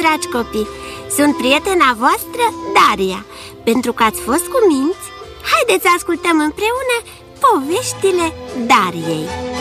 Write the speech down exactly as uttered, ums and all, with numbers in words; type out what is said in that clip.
dragi copii! Sunt prietena voastră, Daria. Pentru că ați fost cu minți, haideți să ascultăm împreună poveștile Dariei.